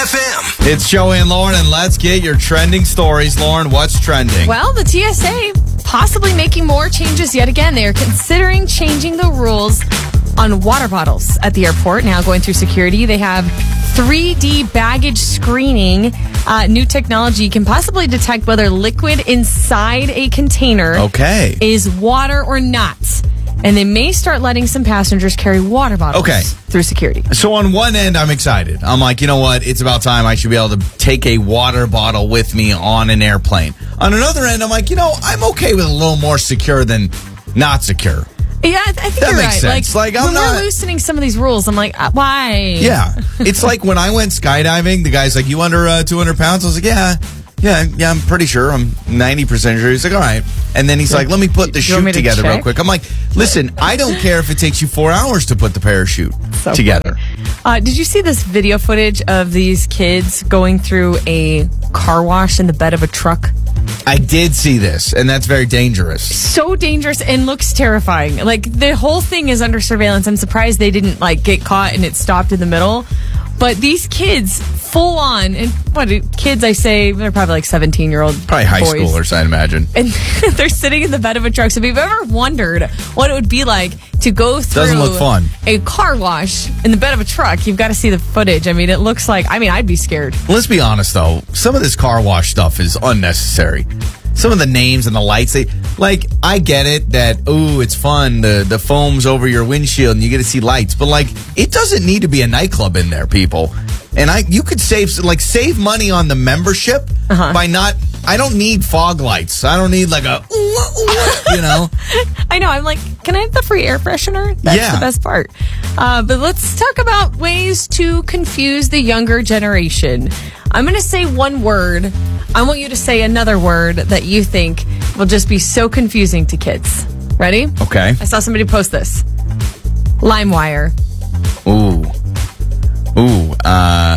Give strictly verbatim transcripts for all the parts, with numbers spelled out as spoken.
F M. It's Joey and Lauren, and let's get your trending stories. Lauren, what's trending? Well, the T S A possibly making more changes yet again. They are considering changing the rules on water bottles at the airport. Now going through security, they have three D baggage screening. Uh, new technology can possibly detect whether liquid inside a container Okay. is water or not. And they may start letting some passengers carry water bottles Okay. through security. So on one end, I'm excited. I'm like, you know what? It's about time I should be able to take a water bottle with me on an airplane. On another end, I'm like, you know, I'm okay with a little more secure than not secure. Yeah, I, th- I think That you're makes right. sense. Like, I'm when not- we're loosening some of these rules, I'm like, uh, why? Yeah. It's like when I went skydiving, the guy's like, you under uh, two hundred pounds? I was like, yeah. Yeah, yeah, I'm pretty sure. I'm ninety percent sure. He's like, all right. And then he's like, let me put the Do you want me chute to together real check? quick. I'm like, listen, I don't care if it takes you four hours to put the parachute So together. Uh, did you see this video footage of these kids going through a car wash in the bed of a truck? I did see this, and that's very dangerous. So dangerous and looks terrifying. Like, the whole thing is under surveillance. I'm surprised they didn't, like, get caught and it stopped in the middle. But these kids, full on, and what, kids, I say, they're probably like seventeen-year-old Probably high boys. schoolers, I'd imagine. And they're sitting in the bed of a truck. So if you've ever wondered what it would be like to go through Doesn't look fun. a car wash in the bed of a truck, you've got to see the footage. I mean, it looks like, I mean, I'd be scared. Let's be honest, though. Some of this car wash stuff is unnecessary. Some of the names and the lights, they like. I get it that ooh, it's fun. The the foam's over your windshield and you get to see lights, but like, it doesn't need to be a nightclub in there, people. And I, you could save like save money on the membership Uh-huh. by not. I don't need fog lights. I don't need like a ooh, ooh, you know. I know. I'm like, can I have the free air freshener? That's Yeah. the best part. Uh, but let's talk about ways to confuse the younger generation. I'm going to say one word. I want you to say another word that you think will just be so confusing to kids. Ready? Okay. I saw somebody post this. LimeWire. Ooh. Ooh. Uh.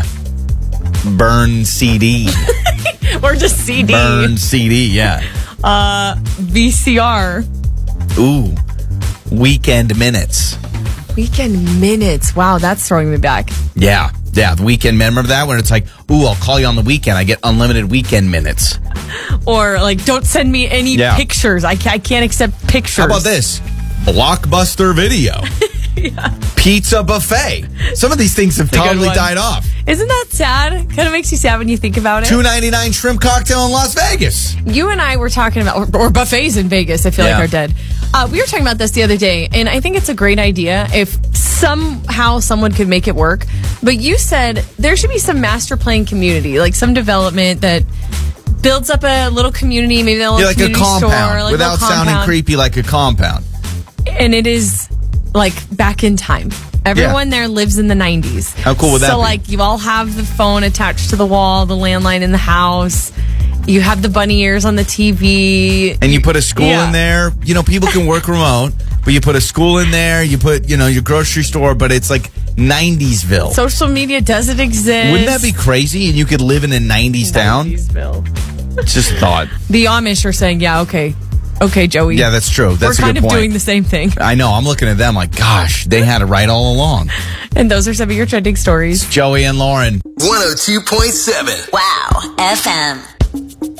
Burn C D. Or just C D. Burn C D. Yeah. Uh, V C R. Ooh. Weekend minutes. Weekend minutes. Wow, that's throwing me back. Yeah, yeah, the weekend. Remember that when it's like, ooh, I'll call you on the weekend. I get unlimited weekend minutes. Or like, don't send me any Yeah. pictures. I, ca- I can't accept pictures. How about this? Blockbuster Video. Yeah. Pizza Buffet. Some of these things have That's a good totally one. died off. Isn't that sad? Kind of makes you sad when you think about it. two ninety-nine shrimp cocktail in Las Vegas. You and I were talking about, or, or buffets in Vegas, I feel Yeah. like are dead. Uh, we were talking about this the other day, and I think it's a great idea if somehow someone could make it work. But you said there should be some master plan community, like some development that builds up a little community, maybe a little Yeah, like a community compound. store, like a without little sounding compound. creepy, like a compound. And it is like back in time. Everyone there lives in the nineties. How cool would that so, be? like, you all have the phone attached to the wall, the landline in the house. You have the bunny ears on the T V. And you put a school Yeah. in there. You know, people can work remote, but you put a school in there. You put, you know, your grocery store, but it's like nineties-ville. Social media doesn't exist. Wouldn't that be crazy? And you could live in a nineties town? nineties-ville. Just thought. The Amish are saying, yeah, okay. Okay, Joey. Yeah, that's true. That's We're a kind good of point. doing the same thing. I know. I'm looking at them like, gosh, they had it right all along. And those are some of your trending stories. Joey and Lauren. one oh two point seven. Wow, F M.